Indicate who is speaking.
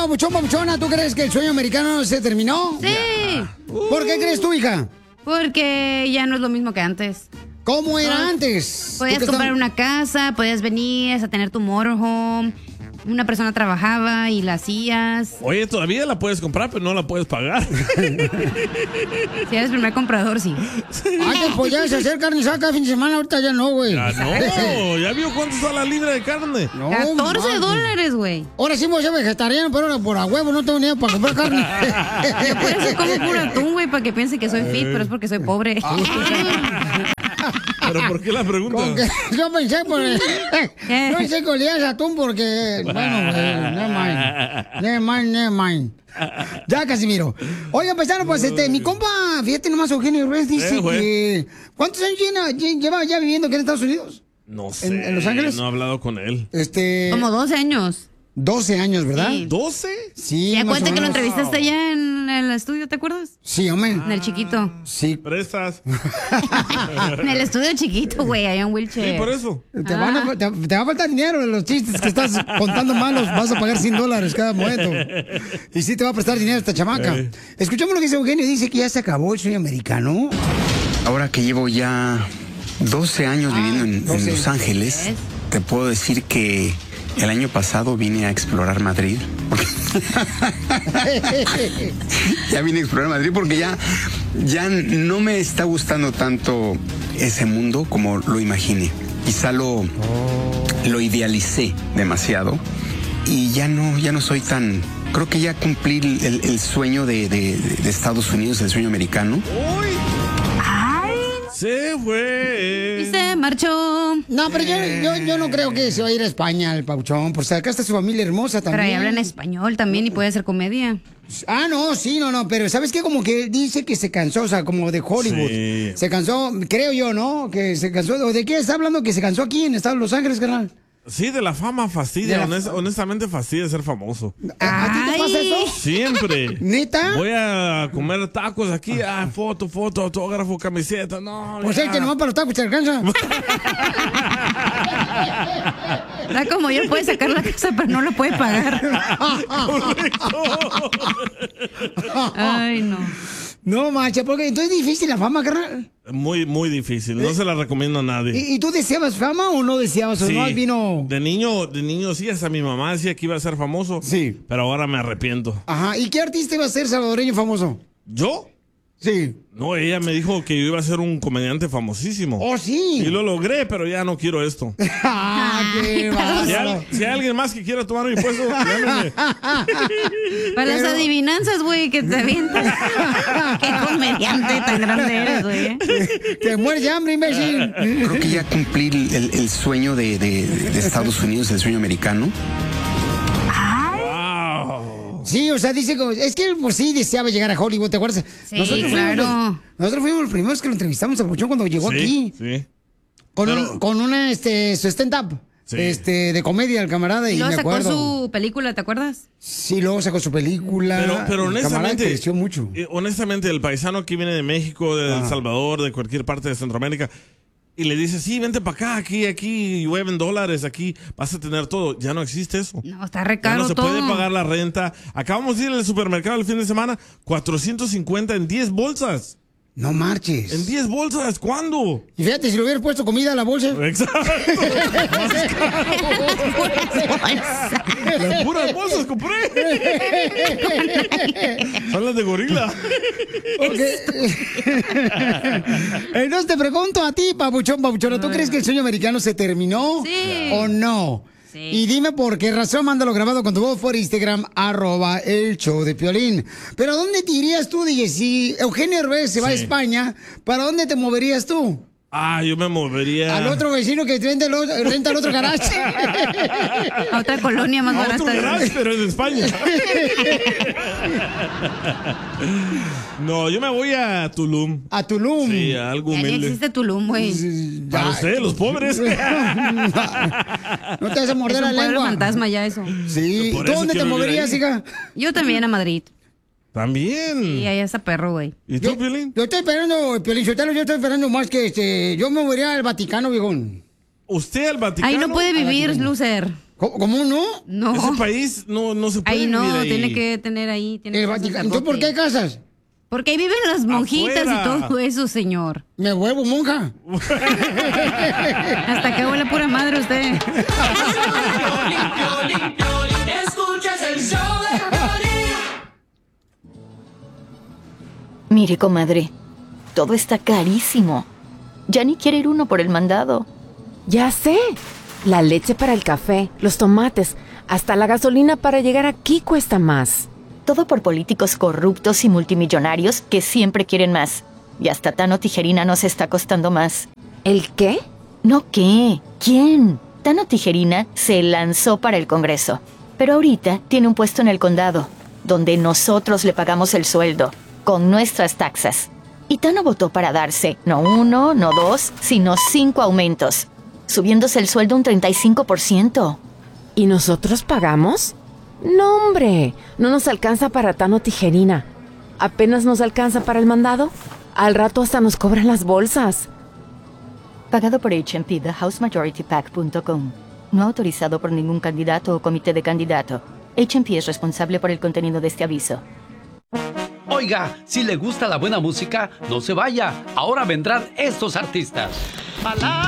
Speaker 1: papuchón, papuchona, ¿tú crees que el sueño americano se terminó?
Speaker 2: Sí.
Speaker 1: ¿Por qué crees tú, hija?
Speaker 2: Porque ya no es lo mismo que antes.
Speaker 1: ¿Cómo era antes?
Speaker 2: Podías comprar una casa, podías venir a tener tu motorhome. Una persona trabajaba y la hacías.
Speaker 3: Oye, todavía la puedes comprar, pero no la puedes pagar.
Speaker 2: Si eres primer comprador, sí.
Speaker 1: Antes podías hacer carne saca fin de semana, ahorita ya no, güey.
Speaker 3: Ya no, ¿ya vio cuánto está la libra de carne?
Speaker 1: No,
Speaker 2: $14, güey.
Speaker 1: Ahora sí voy a ser vegetariano, pero ahora por a huevo no tengo ni para comprar carne.
Speaker 2: Yo por eso como puro atún, güey, para que piense que soy fit, pero es porque soy pobre.
Speaker 3: ¿Pero por qué la pregunta?
Speaker 1: Yo pensé por no pensé que olías atún porque... Bueno, never mind. Ya, Casimiro. Oiga, paisano, pues mi compa, fíjate nomás, Eugenio Reyes dice que... ¿Cuántos años lleva ya viviendo aquí en Estados Unidos?
Speaker 3: No sé.
Speaker 1: ¿En Los Ángeles?
Speaker 3: No he hablado con él.
Speaker 2: Como 12 años.
Speaker 1: 12 años, ¿verdad?
Speaker 2: Sí.
Speaker 3: ¿12?
Speaker 1: Sí.
Speaker 2: ¿Y
Speaker 1: más o
Speaker 2: acuérdate que lo
Speaker 1: menos.
Speaker 2: entrevistaste allá en el estudio, te acuerdas?
Speaker 1: Sí, hombre.
Speaker 2: En el chiquito.
Speaker 1: Sí.
Speaker 3: ¿Prestas?
Speaker 2: En el estudio chiquito, güey, allá en wheelchair.
Speaker 3: Sí, por eso.
Speaker 1: Te va a faltar dinero de los chistes que estás contando malos. Vas a pagar $100 cada momento. Y sí te va a prestar dinero esta chamaca. Escuchamos lo que dice Eugenio. Dice que ya se acabó el sueño americano.
Speaker 4: Ahora que llevo ya 12 años viviendo en Los Ángeles, te puedo decir que el año pasado vine a explorar Madrid. Ya vine a explorar Madrid porque ya no me está gustando tanto ese mundo como lo imaginé. Quizá lo idealicé demasiado y ya no soy tan... Creo que ya cumplí el sueño de Estados Unidos, el sueño americano.
Speaker 3: Se fue.
Speaker 2: Y se marchó.
Speaker 1: No, pero yo no creo que se va a ir a España el pauchón. Por si acá está su familia hermosa también.
Speaker 2: Pero ahí hablan español también y puede hacer comedia.
Speaker 1: No, sí, no, pero ¿sabes qué? Como que dice que se cansó, o sea, como de Hollywood.
Speaker 3: Sí.
Speaker 1: Se cansó, creo yo, ¿no? Que se cansó. ¿De qué está hablando? Que se cansó aquí en Los Ángeles, carnal.
Speaker 3: Sí, de la fama fastidia. Honestamente fastidia ser famoso.
Speaker 1: ¿A ti te pasa eso?
Speaker 3: Siempre.
Speaker 1: ¿Neta?
Speaker 3: Voy a comer tacos aquí. Foto, autógrafo, camiseta. No,
Speaker 1: Pues el que nomás para los tacos te alcanza.
Speaker 2: Da como yo, puede sacar la casa, pero no lo puede pagar. Ay, no.
Speaker 1: No, macha, porque entonces es difícil la fama, carnal.
Speaker 3: Muy, muy difícil. No se la recomiendo a nadie.
Speaker 1: ¿Y tú deseabas fama o no deseabas?
Speaker 3: Sí.
Speaker 1: ¿O no vino?
Speaker 3: De niño sí, hasta mi mamá decía que iba a ser famoso.
Speaker 1: Sí.
Speaker 3: Pero ahora me arrepiento.
Speaker 1: Ajá. ¿Y qué artista iba a ser salvadoreño famoso?
Speaker 3: ¿Yo?
Speaker 1: Sí.
Speaker 3: No, ella me dijo que yo iba a ser un comediante famosísimo.
Speaker 1: Oh, sí.
Speaker 3: Y lo logré, pero ya no quiero esto.
Speaker 1: Qué bárbaro.
Speaker 3: Si hay alguien más que quiera tomar mi puesto, llámeme.
Speaker 2: Para las adivinanzas, güey, que te avientas. Qué comediante tan grande eres, güey.
Speaker 1: Te mueres de hambre, imbécil.
Speaker 4: Creo que ya cumplí el sueño de Estados Unidos, el sueño americano.
Speaker 1: Sí, o sea, dice que es que él pues sí deseaba llegar a Hollywood, ¿te acuerdas?
Speaker 2: Sí, claro.
Speaker 1: Nosotros fuimos los primeros que lo entrevistamos a Puchón cuando llegó aquí.
Speaker 3: Sí.
Speaker 1: Con una su stand-up.
Speaker 3: Sí.
Speaker 1: De comedia, el camarada, y
Speaker 2: luego
Speaker 1: me
Speaker 2: sacó
Speaker 1: acuerdo.
Speaker 2: su película, ¿te acuerdas?
Speaker 1: Sí, luego sacó su película.
Speaker 3: Pero
Speaker 1: el camarada
Speaker 3: honestamente,
Speaker 1: creció mucho.
Speaker 3: Honestamente, el paisano que viene de México, de El Salvador, de cualquier parte de Centroamérica, y le dice, sí, vente para acá, aquí llueven dólares, aquí vas a tener todo. Ya no existe eso.
Speaker 2: No, está re caro
Speaker 3: Ya no se
Speaker 2: todo.
Speaker 3: puede pagar la renta. Acabamos de ir al supermercado el fin de semana, 450 en 10 bolsas.
Speaker 1: No marches.
Speaker 3: En 10 bolsas, ¿cuándo?
Speaker 1: Y fíjate, si le hubieras puesto comida a la bolsa.
Speaker 3: Exacto. Las puras bolsas compré. Son las de gorila.
Speaker 1: Entonces te pregunto a ti, papuchona, ¿tú crees que el sueño americano se terminó?
Speaker 2: Sí.
Speaker 1: ¿O no?
Speaker 2: Sí.
Speaker 1: Y dime por qué razón, mándalo grabado con tu voz por Instagram, @el_show_de_Piolín. Pero ¿dónde te irías tú, DJ? Si Eugenio Herbes se va a España, ¿para dónde te moverías tú?
Speaker 3: Yo me movería.
Speaker 1: Al otro vecino que renta el otro garaje.
Speaker 2: A otra colonia más barata.
Speaker 3: Otro garage, pero en España. No, yo me voy a Tulum.
Speaker 1: ¿A Tulum?
Speaker 3: Sí, a algo
Speaker 2: Ya ni
Speaker 3: humilde.
Speaker 2: existe Tulum, güey.
Speaker 3: Para ustedes, los pobres.
Speaker 1: No te vas a morder
Speaker 2: Es
Speaker 1: la
Speaker 2: un pueblo
Speaker 1: lengua.
Speaker 2: fantasma ya eso.
Speaker 1: Sí.
Speaker 3: Por
Speaker 1: ¿Tú
Speaker 3: eso
Speaker 1: dónde te
Speaker 3: quiero vivir
Speaker 1: moverías,
Speaker 3: ahí.
Speaker 1: hija?
Speaker 2: Yo también a Madrid.
Speaker 3: También.
Speaker 2: Y allá está perro, güey.
Speaker 3: ¿Y tú, Piolín?
Speaker 1: Yo estoy esperando, Piolín Sotelo, yo estoy esperando más que yo me movería al Vaticano, viejón.
Speaker 3: ¿Usted al Vaticano?
Speaker 2: Ahí no puede vivir, loser.
Speaker 1: ¿Cómo no?
Speaker 2: No.
Speaker 3: Ese país no se puede
Speaker 2: Ahí no,
Speaker 3: vivir ahí.
Speaker 2: tiene que tener ahí. Tiene
Speaker 1: El
Speaker 2: que ser
Speaker 1: Vaticano.
Speaker 2: sacerdote.
Speaker 1: ¿Tú por qué casas?
Speaker 2: Porque ahí viven las monjitas
Speaker 3: Afuera.
Speaker 2: y todo eso, señor.
Speaker 1: Me vuelvo monja.
Speaker 2: Hasta que huele pura madre usted.
Speaker 5: Escuchas el show de Piolín.
Speaker 6: Mire, comadre, todo está carísimo. Ya ni quiere ir uno por el mandado.
Speaker 7: Ya sé. La leche para el café, los tomates, hasta la gasolina para llegar aquí cuesta más.
Speaker 6: Todo por políticos corruptos y multimillonarios que siempre quieren más. Y hasta Tano Tijerina nos está costando más.
Speaker 7: ¿El qué?
Speaker 6: ¿No qué? ¿Quién? Tano Tijerina se lanzó para el Congreso. Pero ahorita tiene un puesto en el condado, donde nosotros le pagamos el sueldo, con nuestras taxas. Y Tano votó para darse, no 1, no 2, sino 5 aumentos, subiéndose el sueldo un 35%.
Speaker 7: ¿Y nosotros pagamos? No, hombre, no nos alcanza para Tano Tijerina. Apenas nos alcanza para el mandado. Al rato hasta nos cobran las bolsas.
Speaker 6: Pagado por HMP, TheHouseMajorityPAC.com. No autorizado por ningún candidato o comité de candidato. HMP es responsable por el contenido de este aviso.
Speaker 8: Oiga, si le gusta la buena música, no se vaya. Ahora vendrán estos artistas.